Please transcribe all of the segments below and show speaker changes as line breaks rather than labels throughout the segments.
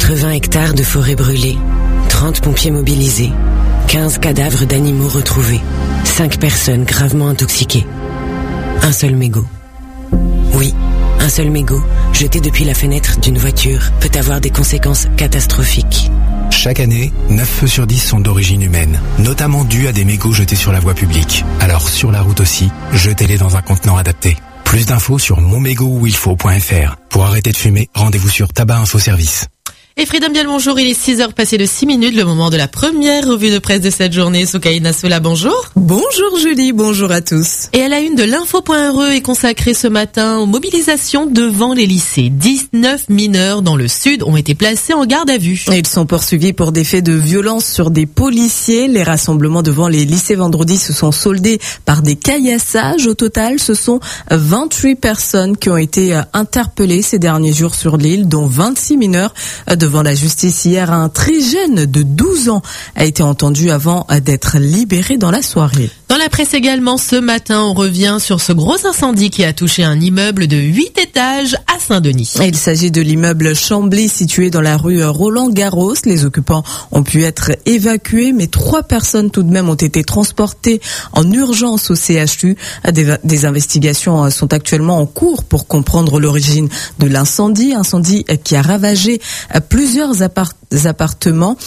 80 hectares de forêt brûlée, 30 pompiers mobilisés, 15 cadavres d'animaux retrouvés, 5 personnes gravement intoxiquées. Un seul mégot. Oui, un seul mégot, jeté depuis la fenêtre d'une voiture, peut avoir des conséquences catastrophiques.
Chaque année, 9 feux sur 10 sont d'origine humaine, notamment dus à des mégots jetés sur la voie publique. Alors sur la route aussi, jetez-les dans un contenant adapté. Plus d'infos sur monmégotuilfaut.fr. Pour arrêter de fumer, rendez-vous sur Tabac Info Service.
Et Freedom, bien le bonjour, il est 6h passé de 6 minutes, le moment de la première revue de presse de cette journée. Soukaina Sola, bonjour.
Bonjour Julie, bonjour à tous.
Et à la une de l'info.re est consacrée ce matin aux mobilisations devant les lycées. 19 mineurs dans le sud ont été placés en garde à vue.
Ils sont poursuivis pour des faits de violence sur des policiers. Les rassemblements devant les lycées vendredi se sont soldés par des caillassages. Au total, ce sont 28 personnes qui ont été interpellées ces derniers jours sur l'île, dont 26 mineurs devant la justice hier. Un très jeune de 12 ans a été entendu avant d'être libéré dans la soirée.
Dans la presse également, ce matin, on revient sur ce gros incendie qui a touché un immeuble de 8 étages à Saint-Denis.
Il s'agit de l'immeuble Chambly situé dans la rue Roland-Garros. Les occupants ont pu être évacués, mais 3 personnes tout de même ont été transportées en urgence au CHU. Des investigations sont actuellement en cours pour comprendre l'origine de l'incendie. Incendie qui a ravagé plusieurs appartements.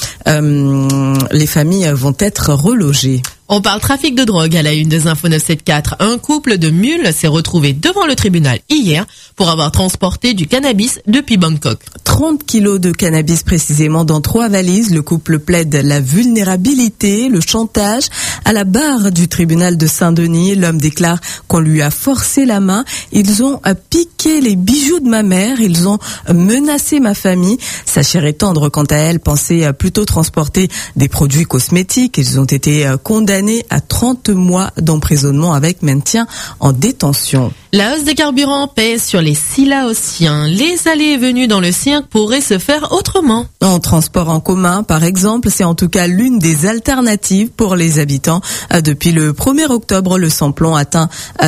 Les familles vont être relogées.
On parle trafic de drogue à la une des infos 974. Un couple de mules s'est retrouvé devant le tribunal hier pour avoir transporté du cannabis depuis Bangkok.
30 kilos de cannabis précisément dans 3 valises. Le couple plaide la vulnérabilité, le chantage. À la barre du tribunal de Saint-Denis, l'homme déclare qu'on lui a forcé la main. Ils ont piqué les bijoux de ma mère. Ils ont menacé ma famille. Sa chère et tendre, quant à elle, pensait plutôt transporter des produits cosmétiques. Ils ont été condamnés à 30 mois d'emprisonnement avec maintien en détention.
La hausse des carburants pèse sur les Silaosiens. Les allées et venues dans le cirque pourraient se faire autrement.
En transport en commun, par exemple, c'est en tout cas l'une des alternatives pour les habitants. Depuis le 1er octobre, le samplon atteint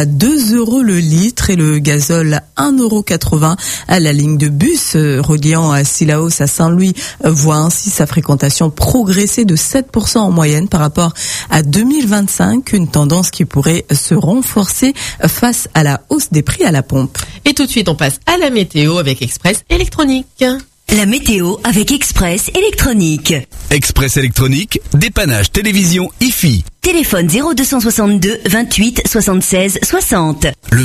2 € le litre et le gazole 1,80 €. La ligne de bus reliant Silaos à Saint-Louis voit ainsi sa fréquentation progresser de 7% en moyenne par rapport à 2025, une tendance qui pourrait se renforcer face à la hausse des prix à la pompe.
Et tout de suite, on passe à la météo avec Express Électronique.
La météo avec Express Électronique.
Express Électronique, dépannage télévision IFI.
Téléphone 0262 28 76 60.
Le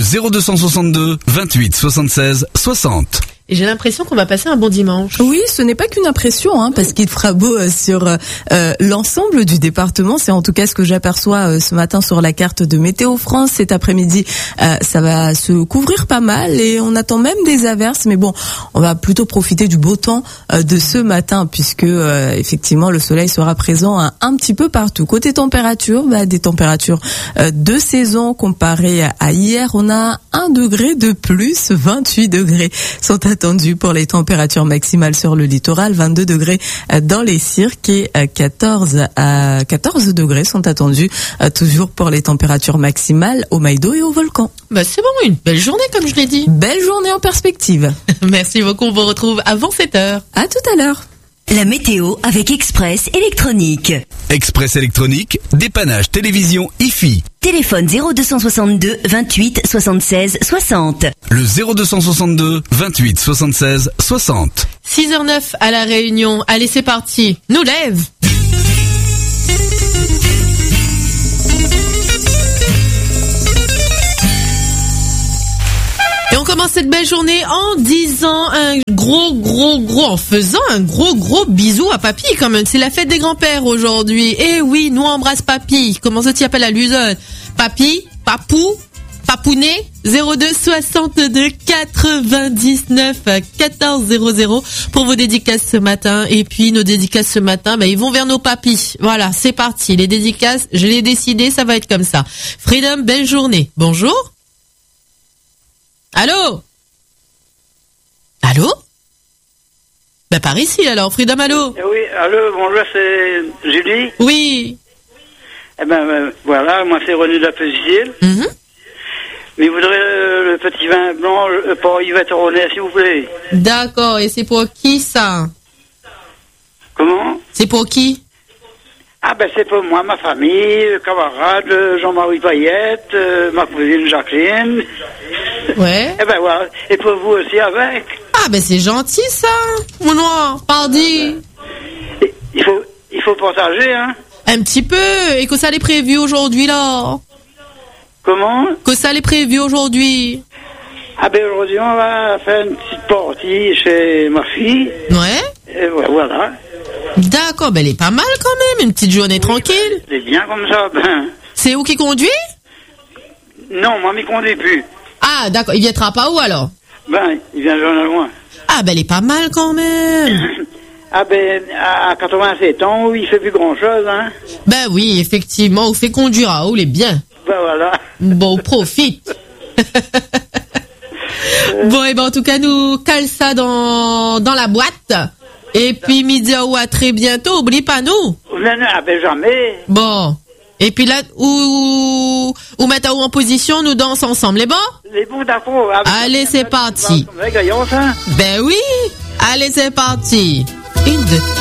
0262 28 76 60.
Et j'ai l'impression qu'on va passer un bon dimanche.
Oui, ce n'est pas qu'une impression, parce qu'il fera beau sur l'ensemble du département. C'est en tout cas ce que j'aperçois ce matin sur la carte de Météo France. Cet après-midi, ça va se couvrir pas mal et on attend même des averses. Mais bon, on va plutôt profiter du beau temps de ce matin puisque effectivement le soleil sera présent un petit peu partout. Côté température, des températures de saison comparées à hier. On a 1 degré de plus, 28 degrés sont attendus pour les températures maximales sur le littoral, 22 degrés dans les cirques et 14 degrés sont attendus toujours pour les températures maximales au Maïdo et au Volcan.
C'est bon, une belle journée comme je l'ai dit.
Belle journée en perspective.
Merci beaucoup, on vous retrouve avant 7h.
À tout à l'heure.
La météo avec Express Électronique.
Express Électronique, dépannage télévision IFI.
Téléphone 0262 28 76 60.
Le 0262 28 76 60.
6h09 à La Réunion. Allez, c'est parti. Nous lève. Et on commence cette belle journée en disant en faisant un gros bisou à papy quand même. C'est la fête des grands-pères aujourd'hui. Et oui, nous embrasse papy. Comment ça t'appelle à l'usine? Papy, papou, papounet, 02 62 99 14 00 pour vos dédicaces ce matin. Et puis nos dédicaces ce matin, ils vont vers nos papis. Voilà, c'est parti. Les dédicaces, je l'ai décidé, ça va être comme ça. Freedom, belle journée. Bonjour. Allô? Allô? Par ici alors, Freedom, allô?
Oui, allô, bonjour, c'est Julie.
Oui.
Voilà, moi c'est René de la Petite-Île. Mais je voudrais le petit vin blanc pour Yvette René, s'il vous plaît.
D'accord, et c'est pour qui ça? C'est pour qui?
Ah ben c'est pour moi, ma famille, camarade, Jean-Marie Payette, ma cousine Jacqueline.
Ouais.
Et ben voilà, et pour vous aussi avec.
Ah ben c'est gentil ça, mon noir, pardi.
Il faut partager, hein.
Un petit peu, et que ça l'est prévu aujourd'hui là.
Comment?
Que ça l'est prévu aujourd'hui.
Ah ben aujourd'hui on va faire une petite partie chez ma fille.
Ouais.
Et voilà.
D'accord, ben elle est pas mal quand même, une petite journée tranquille.
C'est bien comme ça, ben.
C'est où qui conduit?
Non, moi, m'y conduit plus.
Ah d'accord, il viendra pas où alors?
Ben, il vient de loin.
Ah ben elle est pas mal quand même.
Ah ben, à 87 ans, il fait plus grand-chose, hein.
Ben oui, effectivement, on fait conduire à où, il est bien.
Ben voilà.
Bon, profite. Bon, et ben en tout cas, nous cale ça dans la boîte. Et puis, midi ou à très bientôt, oublie pas nous.
Ah ben jamais.
Bon. Et puis là, où mettre en position, nous danse ensemble, les bons?
Les bons d'accord.
Allez, c'est parti. Ben oui. Allez, c'est parti. Une, deux.